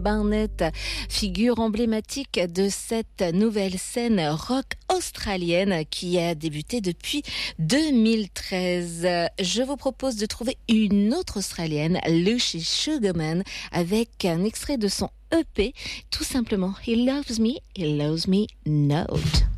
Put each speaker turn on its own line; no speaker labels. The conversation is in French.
Barnett, figure emblématique de cette nouvelle scène rock australienne qui a débuté depuis 2013. Je vous propose de trouver une autre australienne, Lucy Sugarman, avec un extrait de son EP, tout simplement He Loves Me Not.